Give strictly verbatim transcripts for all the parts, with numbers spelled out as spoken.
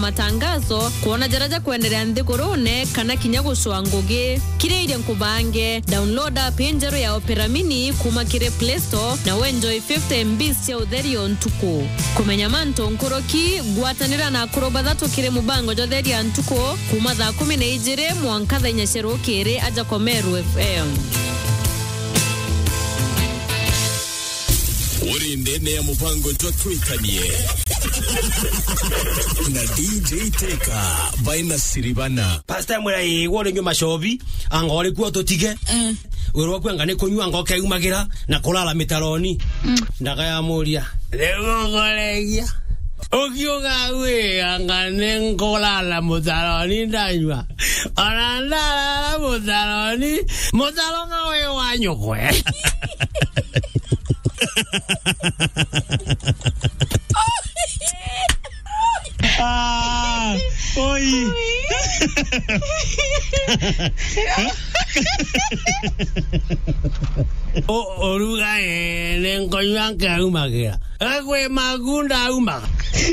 matangazo kuona jaraja kuendelea nthigurune kana kinya gucwa ngugi kireire nkubange download app enjero ya Opera Mini kuma kire Play Store na wenjoy fifty megabytes ya utherio ntuku kumenya manto nkoroki gwatanira na kuroba thatu kire mubango jotheria ntuku kuma thaa kumi na igiri mwanka thaa inya cia rukiri aja kwa Meru F M. Uri ndene ya mupango twitanie na D J Teka baina siribana Pastor Murai wole nyuma shobi angole kuwa totige mm. Wero kwanga ne konywa ngoke umagira na kulala mitaroni mm. Ndaga ya muria lego golegia okioga we angane ngolala mutaroni ndanywa anandala mutaroni mutalonga we wanyo kwe Ah, oi. O oruga ene ngoywa ka umagira. Akwe magunda umaga.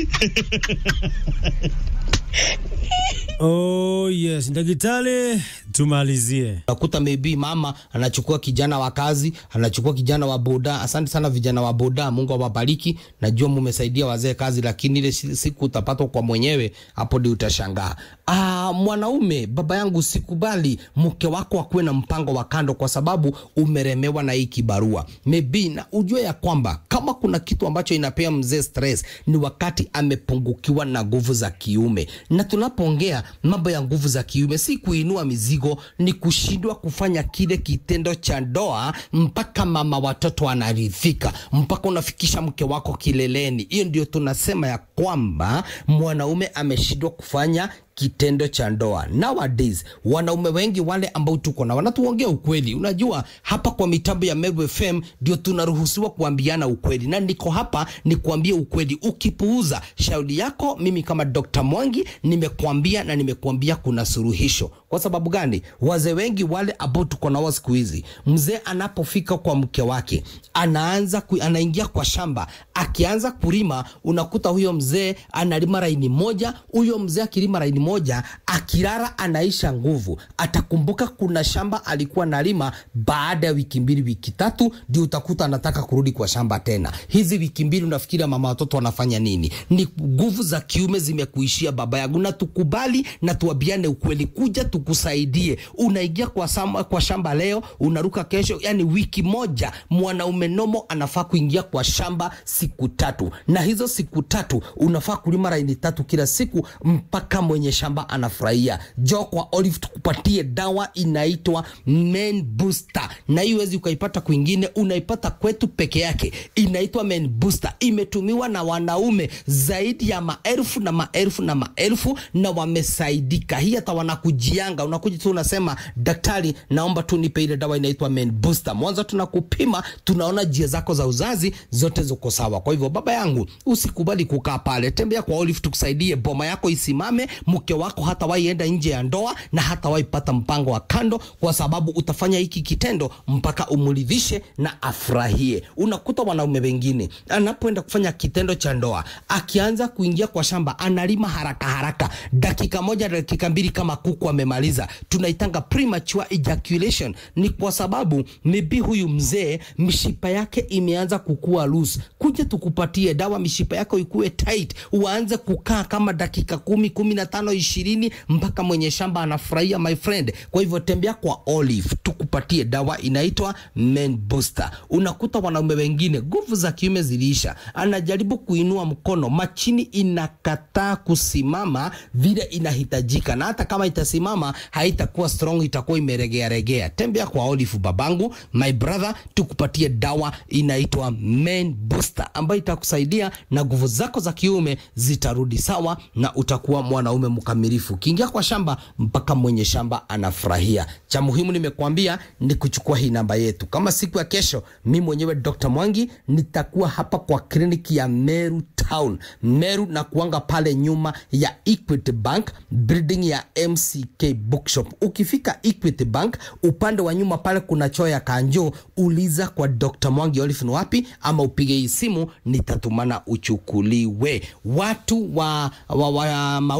Oh yes, ndagitale tumalizie. Nakuta maybe mama anachukua kijana wa kazi, anachukua kijana wa boda. Asante sana vijana wa boda, Mungu awabariki. Najua mmesaidia wazee kazi, lakini ile siku utapata kwa mwenyewe, hapo ndio utashangaa. Ah, mwanaume, baba yangu, sikubali mke wako akuwe na mpango wa kando kwa sababu umeremewa na hii kibarua. Maybe na ujue ya kwamba kama kuna kitu ambacho inapea mzee stress ni wakati amepungukiwa na nguvu za kiume. Na tunapoongea mambo ya nguvu za kiume si kuinua mizigo, ni kushindwa kufanya kile kitendo cha ndoa mpaka mama watoto anaridhika, mpaka unafikisha mke wako kileleni. Hiyo ndio tunasema ya kwamba mwanaume ameshindwa kufanya kitendo cha ndoa. Nowadays wanaume wengi wale ambao tuko na wanatuongea ukweli. Unajua hapa kwa mitambo ya Meru F M ndio tunaruhusiwa kuambiana ukweli, na niko hapa ni kuambia ukweli. Ukipuuza shauri yako, mimi kama Doctor Mwangi nimekuambia na nimekuambia kuna suluhisho. Kwa sababu gani? Wazee wengi wale ambao tuko na wao siku hizi, mzee anapofika kwa mke wake anaanza ku, anaingia kwa shamba, akianza kulima unakuta huyo mzee analima raini moja, huyo mzee akilima raini moja akirara anaisha nguvu. Atakumbuka kuna shamba alikuwa nalima, baada ya wiki mbili wiki tatu ndio utakuta anataka kurudi kwa shamba tena. Hizi wiki mbili unafikiria mama watoto wanafanya nini? Ni nguvu za kiume zimekuishia baba yangu, na tukubali na tuabiane ukweli, kuja tukusaidie. Unaingia kwa shamba, kwa shamba leo unaruka kesho, yani wiki moja. Mwanaume nomo anafaa kuingia kwa shamba siku tatu, na hizo siku tatu unafaa kulima raini tatu kila siku mpaka mwenye shamba anafurahia. Jo kwa Olive tukupatie dawa inaitwa Men Booster, na hiwezi ukaipata kwingine, unaipata kwetu peke yake. Inaitwa Men Booster, imetumiwa na wanaume zaidi ya maelfu na maelfu na maelfu na wamesaidika. Hii hata wanakujianga, unakuja tu unasema daktari naomba tu nipe ile dawa inaitwa Men Booster. Mwanzo tunakupima, tunaona njia zako za uzazi zote ziko sawa. Kwa hivyo baba yangu, usikubali kukaa pale, tembea kwa Olive tukusaidie, boma yako isimame, mke wako hata waienda nje ya ndoa na hata waipata mpango wa kando, kwa sababu utafanya hiki kitendo mpaka umulidhishe na afurahie. Unakuta wanaume wengine anapoenda kufanya kitendo cha ndoa, akianza kuingia kwa shamba analima haraka haraka, dakika moja dakika mbili kama kuku amemaliza. Tunaitanga premature ejaculation. Ni kwa sababu maybe huyu mzee mishipa yake imeanza kukua loose. Kuja tukupatie dawa mishipa yako ikue tight, uanze kukaa kama dakika kumi, kumi na tano, ishirini mpaka mwenye shamba anafurahia, my friend. Kwa hivyo tembea kwa Olive tukupatie dawa inaitwa Men Booster. Unakuta wanaume wengine nguvu za kiume ziliisha, anajaribu kuinua mkono, machini inakataa kusimama vile inahitajika, na hata kama itasimama haitakuwa strong, itakuwa imeregea regea. Tembea kwa Olive babangu, my brother, tukupatie dawa inaitwa Men Booster ambayo itakusaidia na nguvu zako za kiume zitarudi sawa na utakuwa mwanaume mkamilifu. Kiingia kwa shamba mpaka mwenye shamba anafurahia. Cha muhimu nimekuambia ni kuchukua hii namba yetu. Kama siku ya kesho mimi mwenyewe Doctor Mwangi nitakuwa hapa kwa kliniki ya Meru Town, Meru, na kuanga pale nyuma ya Equity Bank building ya M C K Bookshop. Ukifika Equity Bank upande wa nyuma pale kuna choo ya kanjo, uliza kwa Doctor Mwangi Olive ni wapi, ama upige hii simu nitatumana uchukuliwe. Watu wa, wa, wa